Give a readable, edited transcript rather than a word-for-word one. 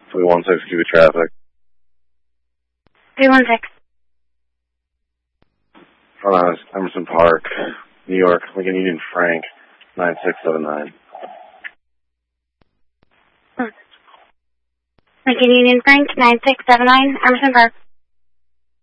316, Cuba traffic. 316. Front on Emerson Park, New York, Lincoln Union Frank, 9679. Lincoln Union Frank, 9679, Emerson Park.